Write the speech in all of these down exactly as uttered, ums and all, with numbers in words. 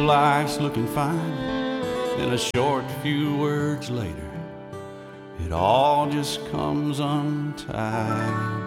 life's looking fine, and a short few words later, it all just comes untied.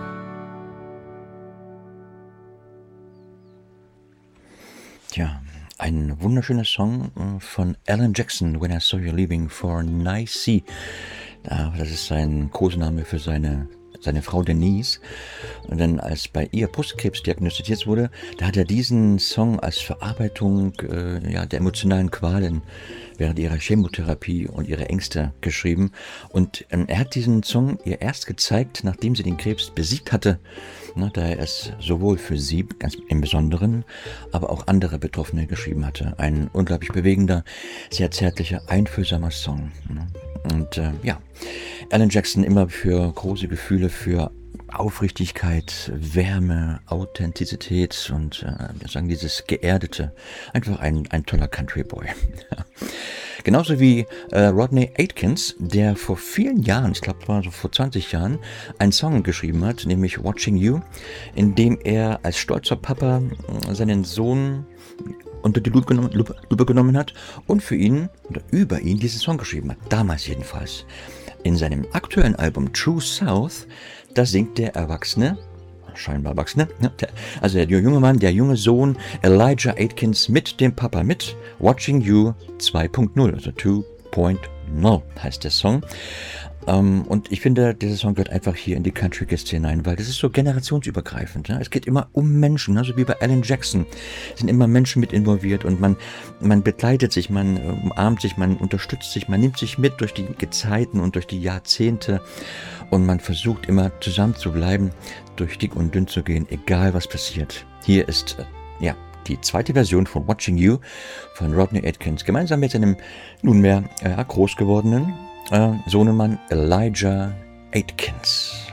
Tja, ein wunderschöner Song von Alan Jackson, When I Saw You Leaving for Nicey. Das ist sein Kosename für seine, seine Frau Denise. Und dann, als bei ihr Brustkrebs diagnostiziert wurde, da hat er diesen Song als Verarbeitung äh, ja, der emotionalen Qualen während ihrer Chemotherapie und ihrer Ängste geschrieben. Und ähm, er hat diesen Song ihr erst gezeigt, nachdem sie den Krebs besiegt hatte, ne, da er es sowohl für sie ganz im Besonderen, aber auch andere Betroffene geschrieben hatte. Ein unglaublich bewegender, sehr zärtlicher, einfühlsamer Song. Ne? Und äh, ja, Alan Jackson immer für große Gefühle, für Aufrichtigkeit, Wärme, Authentizität und äh, wir sagen dieses Geerdete. Einfach ein, ein toller Country Boy. Genauso wie äh, Rodney Atkins, der vor vielen Jahren, ich glaube war so vor zwanzig Jahren, einen Song geschrieben hat, nämlich Watching You, in dem er als stolzer Papa äh, seinen Sohn unter die Lupe genommen, Lupe, Lupe genommen hat und für ihn oder über ihn diesen Song geschrieben hat. Damals jedenfalls. In seinem aktuellen Album True South, da singt der Erwachsene, scheinbar Erwachsene, also der junge Mann, der junge Sohn Elijah Atkins mit dem Papa mit Watching You zwei Punkt null, also zwei Punkt null heißt der Song. Um, und ich finde, dieser Song gehört einfach hier in die Country-Kiste hinein, weil das ist so generationsübergreifend. Ja? Es geht immer um Menschen, also wie bei Alan Jackson. Es sind immer Menschen mit involviert und man, man begleitet sich, man umarmt sich, man unterstützt sich, man nimmt sich mit durch die Gezeiten und durch die Jahrzehnte und man versucht immer zusammen zu bleiben, durch dick und dünn zu gehen, egal was passiert. Hier ist, äh, ja, die zweite Version von Watching You von Rodney Atkins, gemeinsam mit seinem nunmehr äh, groß gewordenen Äh, Sohnemann Elijah Atkins.